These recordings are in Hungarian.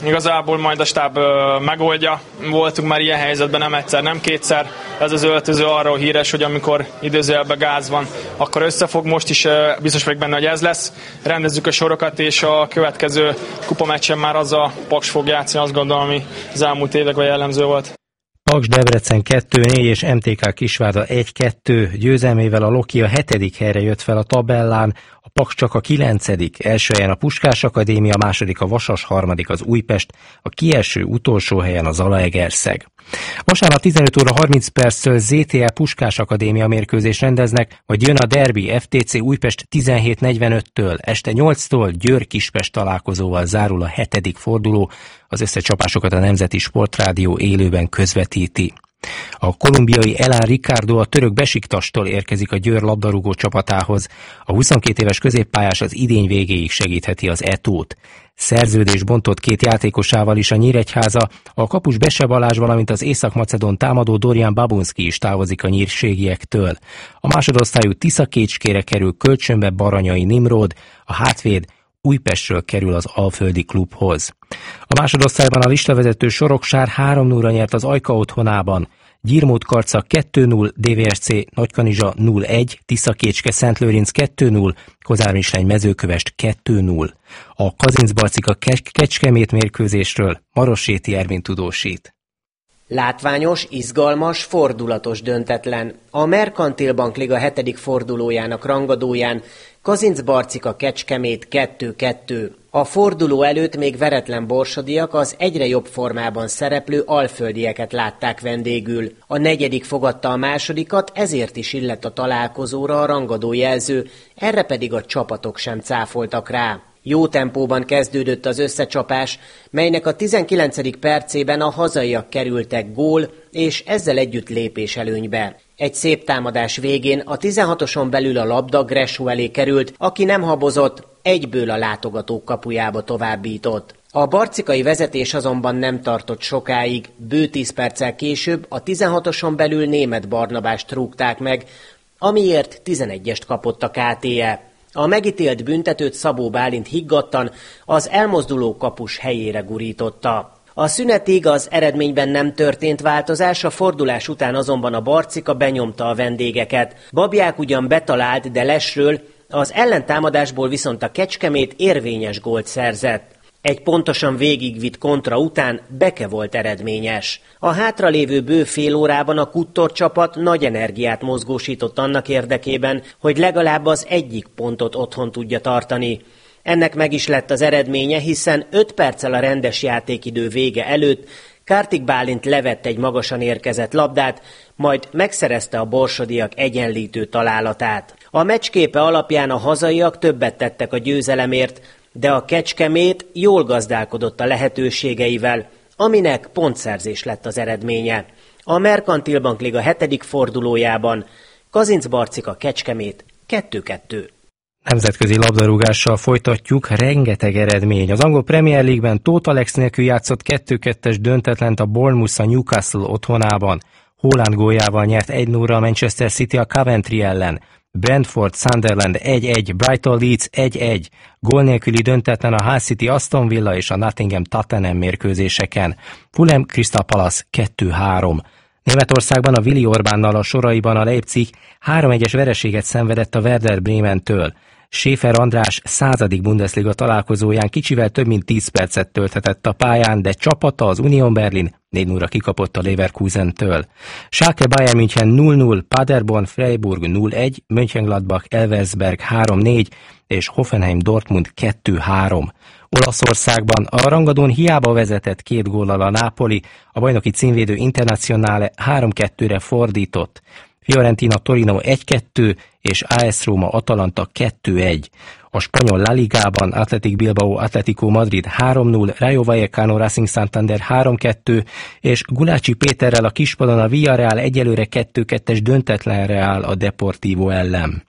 igazából majd a stáb megoldja. Voltunk már ilyen helyzetben nem egyszer, nem kétszer. Ez az öltöző arról híres, hogy amikor időzőjelben gáz van, akkor összefog. Most is biztos vagyok benne, hogy ez lesz. Rendezzük a sorokat, és a következő kupameccsen már az a Paks fog játszani, azt gondolom, ami az elmúlt években jellemző volt. Paks Debrecen 2-4 és MTK Kisvárda 1-2 győzelmével a Loki a 7. helyre jött fel a tabellán, a Paks csak a 9. első helyen a Puskás Akadémia, második a Vasas, harmadik az Újpest, a kieső utolsó helyen a Zalaegerszeg. Vasárnap 15 óra 30 perccel ZTL Puskás Akadémia mérkőzés rendeznek, majd jön a derbi FTC Újpest 17:45-től, este 8-tól Győr Kispest találkozóval zárul a 7. forduló, az összecsapásokat a Nemzeti Sportrádió élőben közvetíti. A kolumbiai Elán Ricardo a török Besiktastól érkezik a Győr labdarúgó csapatához. A 22 éves középpályás az idény végéig segítheti az Etót. Szerződés bontott két játékosával is a Nyíregyháza, a kapus Bese Balázs, valamint az észak-macedón támadó Dorian Babunski is távozik a nyírségiektől. A másodosztályú Tiszakécskére kerül kölcsönbe Baranyai Nimród, a hátvéd Újpestről kerül az Alföldi klubhoz. A másodosztályban a listavezető Soroksár 3-0-ra nyert az Ajka otthonában, Gyirmót Karca 2-0, DVSC Nagykanizsa 0-1, Tiszakécske Szentlőrinc 2-0, Kozármisleny Mezőkövest 2-0. A Kazincbarcika Kecskemét mérkőzésről Marosséti Ervin tudósít. Látványos, izgalmas, fordulatos döntetlen. A Merkantil Bank Liga 7. fordulójának rangadóján Kazincbarcika Kecskemét 2-2. A forduló előtt még veretlen borsodiak az egyre jobb formában szereplő alföldieket látták vendégül. A 4. fogadta a másodikat, ezért is illett a találkozóra a rangadó jelző, erre pedig a csapatok sem cáfoltak rá. Jó tempóban kezdődött az összecsapás, melynek a 19. percében a hazaiak kerültek gól, és ezzel együtt lépéselőnybe. Egy szép támadás végén a 16-oson belül a labda Gressó elé került, aki nem habozott, egyből a látogatók kapujába továbbított. A barcikai vezetés azonban nem tartott sokáig, bő 10 perccel később a 16-oson belül Németh Barnabást rúgták meg, amiért 11-est kapott a KTE. A megítélt büntetőt Szabó Bálint higgadtan az elmozduló kapus helyére gurította. A szünetig az eredményben nem történt változás, a fordulás után azonban a Barcika benyomta a vendégeket. Babják ugyan betalált, de lesről, az ellentámadásból viszont a Kecskemét érvényes gólt szerzett. Egy pontosan végigvitt kontra után Beke volt eredményes. A hátralévő bő fél órában a Kuttor csapat nagy energiát mozgósított annak érdekében, hogy legalább az egyik pontot otthon tudja tartani. Ennek meg is lett az eredménye, hiszen 5 perccel a rendes játékidő vége előtt Kártik Bálint levett egy magasan érkezett labdát, majd megszerezte a borsodiak egyenlítő találatát. A meccsképe alapján a hazaiak többet tettek a győzelemért, de a Kecskemét jól gazdálkodott a lehetőségeivel, aminek pontszerzés lett az eredménye. A Merkantil Bank Liga 7. fordulójában Kazincbarcika Kecskemét 2-2. Nemzetközi labdarúgással folytatjuk, rengeteg eredmény. Az angol Premier League-ben Tóth Alex nélkül játszott 2-2-es döntetlent a Bournemouth a Newcastle otthonában. Haaland góljával nyert 1-0-ra a Manchester City a Coventry ellen. Brentford Sunderland 1-1, Brighton Leeds 1-1, gól nélküli döntetlen a Hull City Aston Villa és a Nottingham Tottenham mérkőzéseken. Fulham Crystal Palace 2-3. Németországban a Willi Orbánnal a soraiban a Leipzig 3-1-es vereséget szenvedett a Werder Brementől. Schäfer András 100. Bundesliga találkozóján kicsivel több mint 10 percet tölthetett a pályán, de csapata az Union Berlin 4-0-ra kikapott a Leverkusentől. Schalke Bayern München 0-0, Paderborn Freiburg 0-1, Mönchengladbach Elversberg 3-4 és Hoffenheim Dortmund 2-3. Olaszországban a rangadón hiába vezetett 2 góllal a Napoli, a bajnoki címvédő Internazionale 3-2-re fordított. Fiorentina Torino 1-2 és AS Roma Atalanta 2-1. A spanyol La Ligában Athletic Bilbao Atlético Madrid 3-0, Rayo Vallecano Racing Santander 3-2 és Gulácsi Péterrel a kispadon a Villarreal egyelőre 2-2-es döntetlenre áll a Deportivo ellen.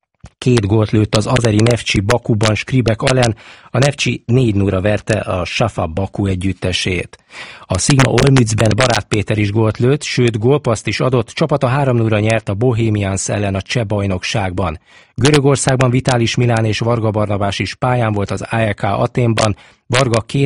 2 gólt lőtt az azeri Neftchi Bakuban Skripek ellen, a Neftchi 4-0-ra verte a Safa Baku együttesét. A Sigma Olmützben Barát Péter is gólt lőtt, sőt gólpasszt is adott, csapata 3-0-ra nyert a Bohemians ellen a cseh bajnokságban. Görögországban Vitális Milán és Varga Barnabás is pályán volt az AEK Athénban, Varga 2